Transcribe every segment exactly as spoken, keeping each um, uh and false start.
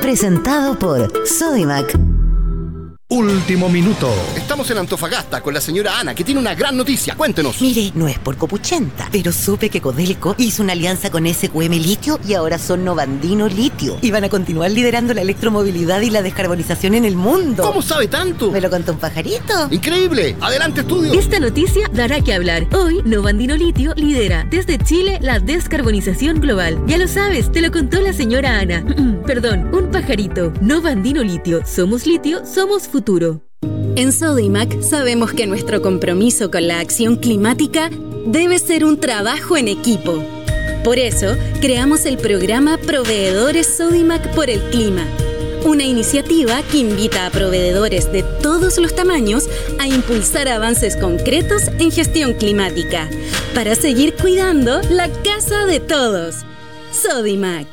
Presentado por Sodimac. Último minuto. Estamos en Antofagasta con la señora Ana, que tiene una gran noticia. Cuéntenos. Mire, no es por copuchenta, pero supe que Codelco hizo una alianza con S Q M Litio y ahora son Novandino Litio. Y van a continuar liderando la electromovilidad y la descarbonización en el mundo. ¿Cómo sabe tanto? ¿Me lo contó un pajarito? ¡Increíble! ¡Adelante, estudio! Esta noticia dará que hablar. Hoy, Novandino Litio lidera desde Chile la descarbonización global. Ya lo sabes, te lo contó la señora Ana. Perdón, un pajarito. Novandino Litio. Somos litio, somos futuro. En Sodimac sabemos que nuestro compromiso con la acción climática debe ser un trabajo en equipo. Por eso, creamos el programa Proveedores Sodimac por el Clima, una iniciativa que invita a proveedores de todos los tamaños a impulsar avances concretos en gestión climática para seguir cuidando la casa de todos. Sodimac.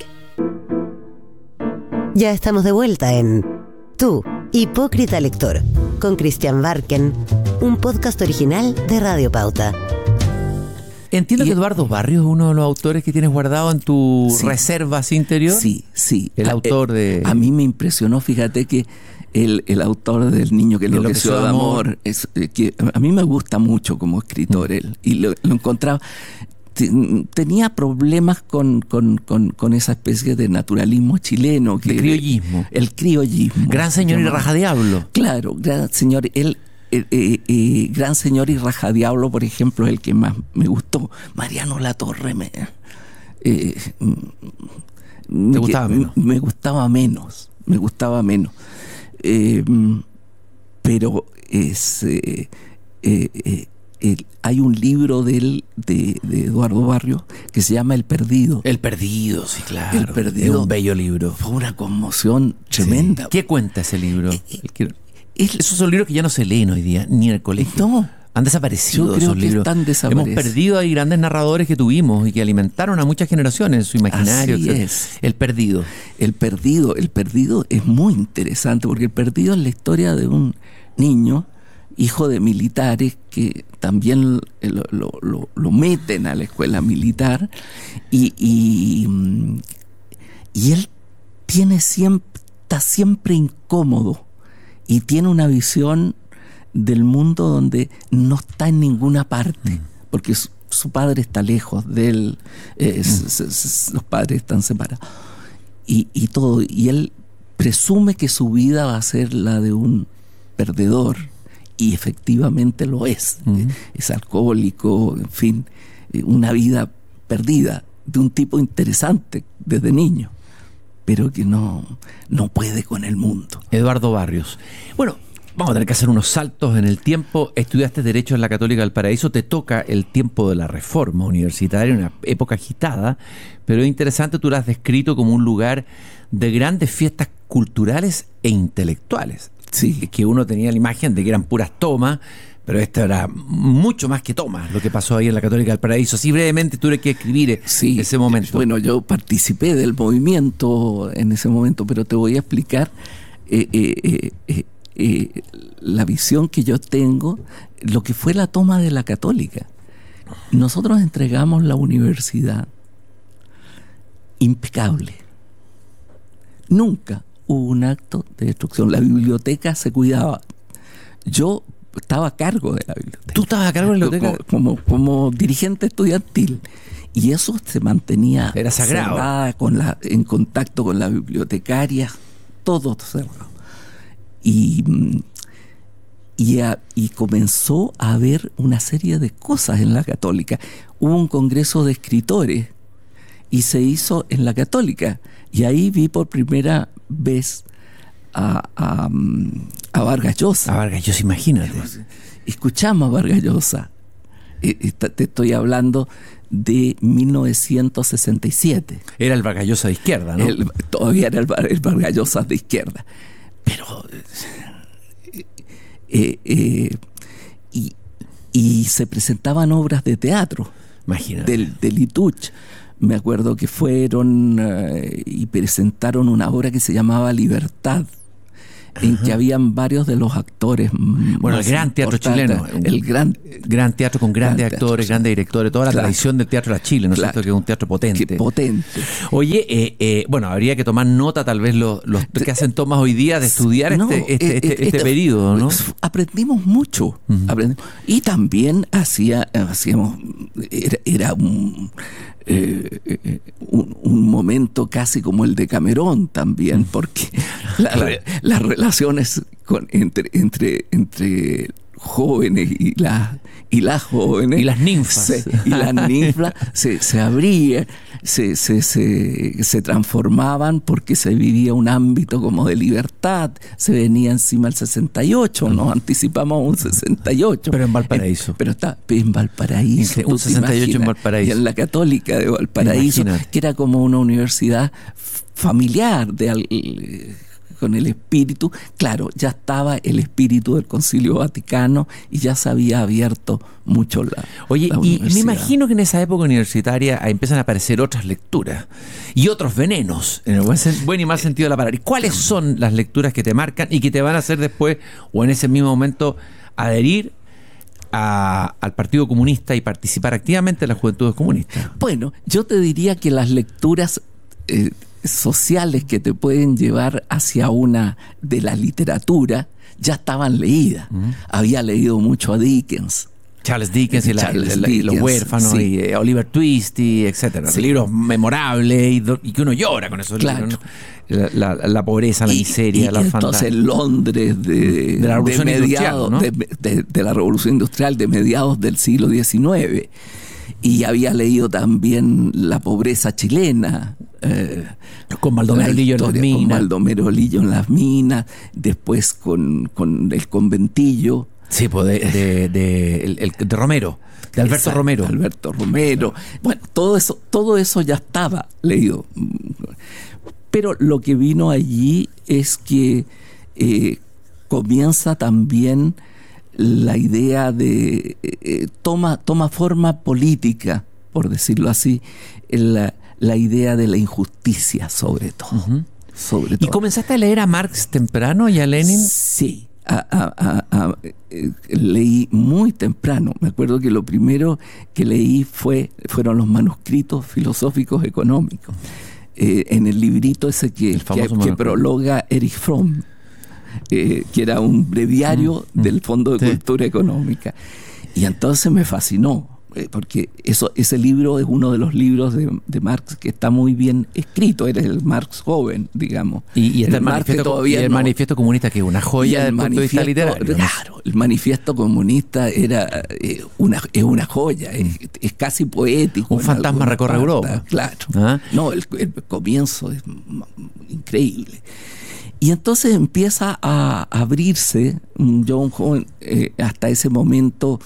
Ya estamos de vuelta en Tú, Hipócrita Lector, con Christian Barken, un podcast original de Radio Pauta. Entiendo y que Eduardo Barrios es uno de los autores que tienes guardado en tu sí, reservas interior. Sí, sí. El a, autor de... A mí me impresionó, fíjate que el, el autor del Niño que enloqueció de amor, es, que a mí me gusta mucho como escritor él, y lo, lo encontraba... Tenía problemas con, con, con, con esa especie de naturalismo chileno. Que, el criollismo. El criollismo. Gran señor y rajadiablo. Claro, gran señor. Él, eh, eh, eh, gran señor y rajadiablo, por ejemplo, es el que más me gustó. Mariano Latorre me... Eh, ¿Te gustaba que, menos? Me gustaba menos. Me gustaba menos. Eh, pero es... Eh, eh, eh, El, hay un libro de él, de, de Eduardo Barrios, que se llama El Perdido. El Perdido, sí, claro. El Perdido. Es un bello libro. Fue una conmoción tremenda. Sí. ¿Qué cuenta ese libro? Eh, eh, Esos son libros que ya no se leen hoy día, ni en el colegio. No. Han desaparecido. Yo creo esos que libros. Están desaparecidos. Hemos perdido ahí grandes narradores que tuvimos y que alimentaron a muchas generaciones en su imaginario. Así etcétera. es. El Perdido. El Perdido. El Perdido es muy interesante porque El Perdido es la historia de un niño, hijo de militares, que también lo, lo, lo, lo meten a la escuela militar, y, y, y él tiene siempre, está siempre incómodo y tiene una visión del mundo donde no está en ninguna parte, mm. porque su, su padre está lejos de él, eh, mm. s, s, los padres están separados, y, y todo, y él presume que su vida va a ser la de un perdedor, y efectivamente lo es. Uh-huh. Es alcohólico, en fin, una vida perdida de un tipo interesante desde niño, pero que no, no puede con el mundo. Eduardo Barrios. Bueno, vamos a tener que hacer unos saltos en el tiempo. Estudiaste Derecho en la Católica del Paraíso, te toca el tiempo de la Reforma Universitaria, una época agitada, pero es interesante, tú la has descrito como un lugar de grandes fiestas culturales e intelectuales. Sí, que uno tenía la imagen de que eran puras tomas, pero esto era mucho más que tomas, lo que pasó ahí en la Católica del Paraíso. Así brevemente tuve que escribir sí, ese momento. Bueno, yo participé del movimiento en ese momento, pero te voy a explicar eh, eh, eh, eh, la visión que yo tengo, lo que fue la toma de la Católica. Nosotros entregamos la universidad impecable. Nunca hubo un acto de destrucción. La biblioteca se cuidaba. Yo estaba a cargo de la biblioteca. ¿Tú estabas a cargo de la biblioteca? Como, como, como dirigente estudiantil. Y eso se mantenía... Era sagrado. Con la, en contacto con la bibliotecaria, todo cerrado. Y, y, a, y comenzó a haber una serie de cosas en la Católica. Hubo un congreso de escritores y se hizo en la Católica. Y ahí vi por primera vez a, a, a Vargas Llosa. A Vargas Llosa, imagínate. Escuchamos a Vargas Llosa. Te estoy hablando de mil novecientos sesenta y siete. Era el Vargas Llosa de izquierda, ¿no? El, todavía era el, el Vargas Llosa de izquierda. Pero... Eh, eh, y, y se presentaban obras de teatro. Imagínate. Del, del Ituch. Me acuerdo que fueron uh, y presentaron una obra que se llamaba Libertad. en que habían varios de los actores. Bueno, el gran teatro chileno. El gran, gran teatro con grandes gran actores, teatro, grandes directores, toda la claro. tradición del teatro de Chile, ¿no es claro. cierto? Que es un teatro potente. Qué potente. Oye, eh, eh, bueno, habría que tomar nota, tal vez, los, los que hacen tomas hoy día de estudiar no, este, este, este, este, este periodo, ¿no? Aprendimos mucho. Uh-huh. Aprendimos. Y también hacía, hacíamos, era, era un, eh, eh, un, un momento casi como el de Camerón también, porque la, claro. las relaciones con, entre, entre, entre jóvenes y las y las jóvenes y las ninfas se, y las ninfas se, se abrían, se, se, se, se transformaban porque se vivía un ámbito como de libertad. Se venía encima el sesenta y ocho, nos anticipamos a un sesenta y ocho, pero en Valparaíso, en, pero está en Valparaíso, un sesenta y ocho en Valparaíso, y en la Católica de Valparaíso, imagínate. Que era como una universidad familiar de al, con el espíritu, claro, ya estaba el espíritu del Concilio Vaticano y ya se había abierto mucho la Oye, la y me imagino que en esa época universitaria empiezan a aparecer otras lecturas y otros venenos, en el buen, buen y mal sentido de la palabra. ¿Y cuáles son las lecturas que te marcan y que te van a hacer después, o en ese mismo momento, adherir a, al Partido Comunista y participar activamente en las juventudes comunistas? Bueno, yo te diría que las lecturas Eh, sociales que te pueden llevar hacia una de la literatura ya estaban leídas. Uh-huh. Había leído mucho a Dickens. Charles Dickens y, la, Charles la, Dickens, y Los Huérfanos, sí. y eh, Oliver Twist, y etcétera. Sí. Libros memorables y, do, y que uno llora con esos claro. libros, ¿no? la, la, la pobreza, la y, miseria, y la entonces Londres de, de la revolución de mediados, industrial, ¿no? de, de, de la revolución industrial de mediados del siglo diecinueve. Y había leído también La pobreza chilena. Eh, con Baldomero Lillo en las minas. Con Baldomero Lillo en las minas. Después con, con El conventillo. Sí, pues de, de, de, el, el, de Romero. De Alberto Exacto, Romero. Alberto Romero. Bueno, todo eso, todo eso ya estaba leído. Pero lo que vino allí es que eh, comienza también la idea de eh, toma, toma forma política, por decirlo así, la, la idea de la injusticia sobre todo. Uh-huh. sobre ¿Y todo. comenzaste a leer a Marx temprano y a Lenin? Sí, a, a, a, a, eh, leí muy temprano. Me acuerdo que lo primero que leí fue fueron los manuscritos filosóficos económicos, eh, en el librito ese que, que, que prologa Erich Fromm. Eh, que era un breviario mm, del Fondo de sí. Cultura Económica. Y entonces me fascinó, eh, porque eso, ese libro es uno de los libros de, de Marx que está muy bien escrito. Era el Marx joven, digamos. Y, y, el, el, manifiesto, todavía y el no, manifiesto comunista, que es una joya del punto de vista literario. Claro, el manifiesto comunista era eh, una, es una joya, es, es casi poético. Un fantasma recorre parte, Europa. Claro. ¿Ah? No, el, el comienzo es increíble. Y entonces empieza a abrirse, yo un joven eh, hasta ese momento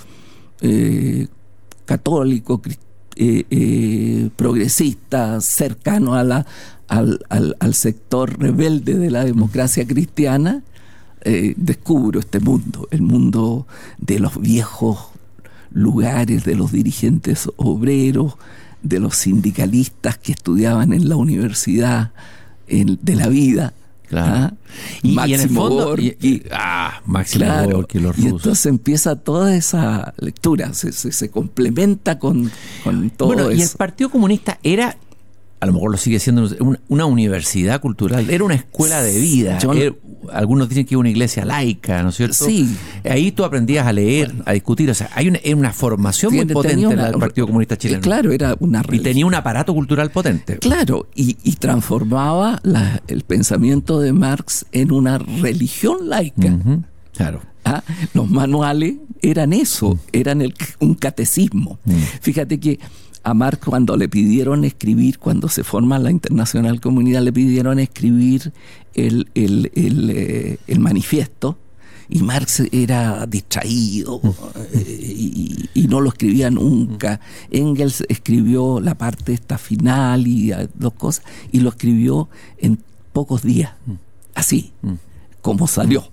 eh, católico, eh, eh, progresista, cercano a la, al, al, al sector rebelde de la democracia cristiana, eh, descubro este mundo, el mundo de los viejos lugares, de los dirigentes obreros, de los sindicalistas que estudiaban en la universidad en, de la vida. Claro. ¿Ah? Y, Máximo y en el fondo Gorky, y, y, ah, Máximo claro, Gorky, los y rusos. Entonces empieza toda esa lectura, se, se, se complementa con, con todo bueno, eso. Y el Partido Comunista era, a lo mejor lo sigue siendo, una, una universidad cultural, era una escuela de vida. Yo, era, algunos dicen que era una iglesia laica, ¿no es cierto? Sí. Ahí tú aprendías a leer, bueno, a discutir, o sea, hay una, una formación tiene, muy potente una, en el Partido Comunista chileno. Eh, claro, era una religión. Y tenía un aparato cultural potente. Claro, y, y transformaba la, el pensamiento de Marx en una religión laica. Uh-huh, claro. ¿Ah? Los manuales eran eso, uh-huh. eran el, un catecismo. Uh-huh. Fíjate que a Marx, cuando le pidieron escribir, cuando se forma la Internacional Comunidad, le pidieron escribir el, el, el, eh, el manifiesto, y Marx era distraído eh, y, y no lo escribía nunca. Engels escribió la parte esta final y dos cosas, y lo escribió en pocos días, así, como salió.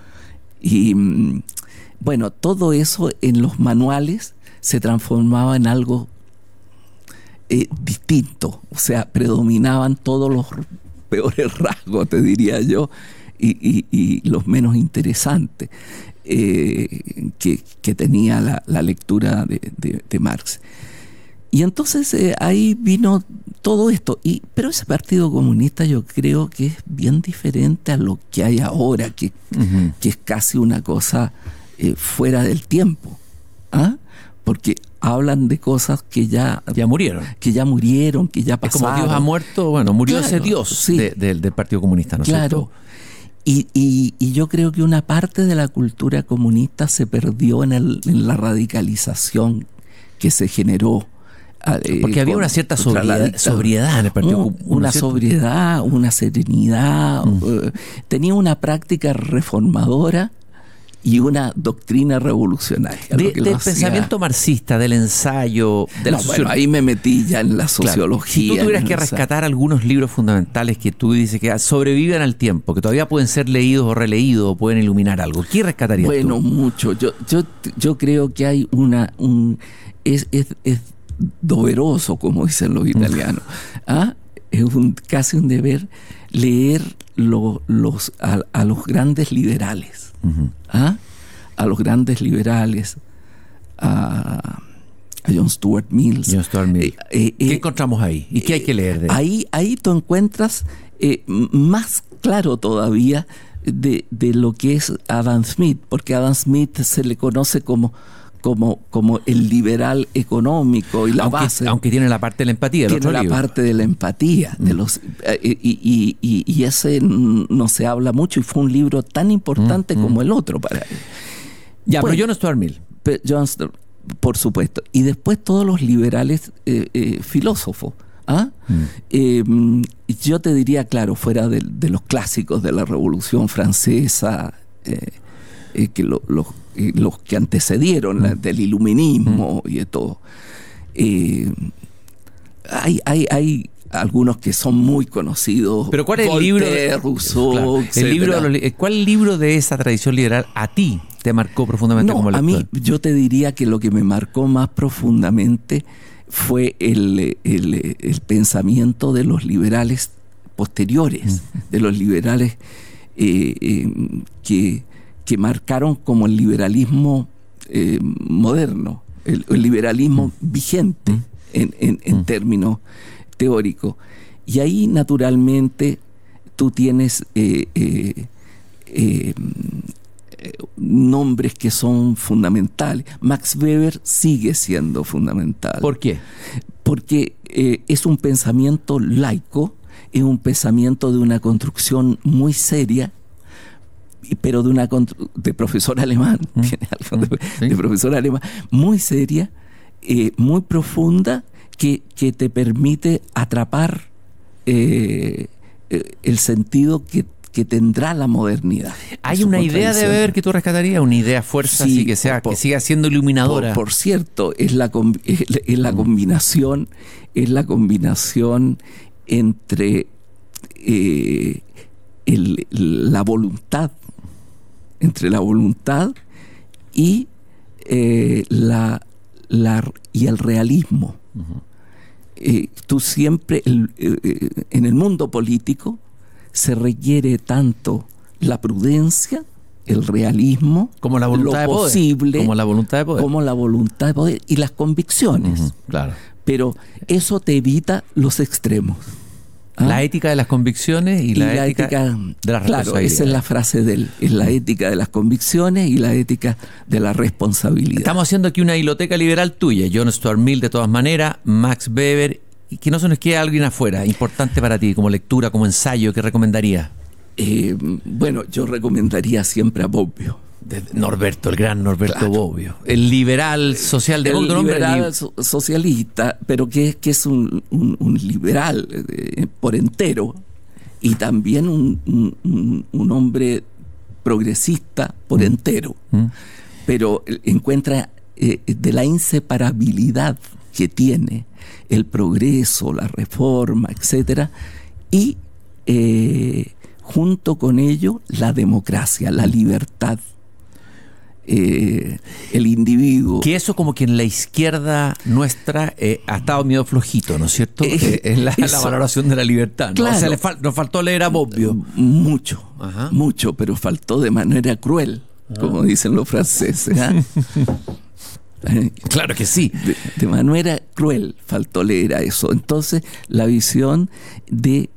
Y bueno, todo eso en los manuales se transformaba en algo Eh, distinto, o sea, predominaban todos los peores rasgos, te diría yo, y, y, y los menos interesantes eh, que, que tenía la, la lectura de, de, de Marx. Y entonces eh, ahí vino todo esto. Y, pero ese Partido Comunista yo creo que es bien diferente a lo que hay ahora, que, uh-huh. que es casi una cosa eh, fuera del tiempo. ¿Ah? Porque hablan de cosas que ya, ya murieron. Que ya murieron, que ya pasaron. Es como Dios ha muerto, bueno, murió claro, ese Dios sí. de, de, del Partido Comunista, ¿no es claro. cierto? Y, y, y yo creo que una parte de la cultura comunista se perdió en, el, en la radicalización que se generó. Eh, Porque había una cierta sobriedad, sobriedad en el Partido Comunista. Una sobriedad, una serenidad. Mm. Uh, tenía una práctica reformadora y una doctrina revolucionaria. De, del pensamiento marxista, del ensayo, de la no, bueno, ahí me metí ya en la sociología. Claro. Si tú tuvieras que rescatar algunos libros fundamentales que tú dices que sobreviven al tiempo, que todavía pueden ser leídos o releídos o pueden iluminar algo, ¿qué rescatarías bueno, tú? Bueno, mucho. Yo, yo, yo creo que hay una... Un, es, es, es doveroso, como dicen los italianos. ¿Ah? Es un, casi un deber leer lo, los, a, a los grandes liberales. Uh-huh. ¿Ah? A los grandes liberales, a, a John Stuart Mill. John Stuart Mill. Eh, eh, ¿Qué eh, encontramos ahí? ¿Y qué hay que leer de él? Ahí, ahí tú encuentras eh, más claro todavía de, de lo que es Adam Smith, porque Adam Smith se le conoce como Como, como el liberal económico y la aunque, base. Aunque tiene la parte de la empatía. Tiene la libro. parte de la empatía. Mm. De los, eh, y, y, y, y ese no se habla mucho y fue un libro tan importante mm. como el otro para él. Ya, pues, pero John Stuart Mill. John Stuart, por supuesto. Y después todos los liberales eh, eh, filósofos. ¿Ah? Mm. Eh, yo te diría, claro, fuera de, de los clásicos de la Revolución Francesa, eh, eh, que lo, los los que antecedieron mm. del iluminismo mm. y de todo. Eh, hay, hay, hay algunos que son muy conocidos. Pero ¿cuál es Voltaire, el libro? Rousseau, claro, el libro de los, ¿cuál libro de esa tradición liberal a ti te marcó profundamente no, como lector? A mí yo te diría que lo que me marcó más profundamente fue el, el, el pensamiento de los liberales posteriores, mm. de los liberales eh, eh, que que marcaron como el liberalismo eh, moderno, el, el liberalismo mm. vigente mm. en, en, en mm. términos teóricos. Y ahí, naturalmente, tú tienes eh, eh, eh, nombres que son fundamentales. Max Weber sigue siendo fundamental. ¿Por qué? Porque eh, es un pensamiento laico, es un pensamiento de una construcción muy seria, pero de una de profesor alemán, mm. tiene algo de, ¿Sí? de profesor alemán, muy seria, eh, muy profunda, que, que te permite atrapar eh, el sentido que, que tendrá la modernidad. ¿Hay una idea de Weber que tú rescatarías? ¿Una idea fuerza sí, así que sea por, que siga siendo iluminadora? Por, por cierto, es la, es, es la mm. combinación, es la combinación entre eh, el, la voluntad entre la voluntad y eh, la, la y el realismo. Uh-huh. Eh, tú siempre el, eh, en el mundo político se requiere tanto la prudencia, el realismo, como la voluntad lo de posible, poder. como la voluntad de poder, como la voluntad de poder y las convicciones. Uh-huh, claro. Pero eso te evita los extremos. ¿Ah? La ética de las convicciones y, y la, la ética, ética de las responsabilidades. Claro, esa es la frase de él. Es la ética de las convicciones y la ética de la responsabilidad. Estamos haciendo aquí una biblioteca liberal tuya. John Stuart Mill, de todas maneras, Max Weber, y que no se nos quede alguien afuera, importante para ti, como lectura, como ensayo, ¿qué recomendaría? Eh, bueno, yo recomendaría siempre a Bobbio. De Norberto, el gran Norberto claro. Bobbio, el liberal socialdemócrata, el liberal so- socialista, pero que, que es un, un, un liberal eh, por entero y también un, un, un hombre progresista por mm. entero, mm. pero encuentra eh, de la inseparabilidad que tiene el progreso, la reforma, etcétera, y eh, junto con ello la democracia, la libertad. eh, el individuo. Que eso como que en la izquierda nuestra eh, ha estado medio flojito, ¿no es cierto? Eh, Eh, en la, eso. la valoración de la libertad, ¿no? Claro. O sea, le fal- nos faltó leer a Bobbio. Mucho, Ajá. mucho, pero faltó de manera cruel, como dicen los franceses. ¿ah? Claro que sí. De, de manera cruel faltó leer a eso. Entonces, la visión de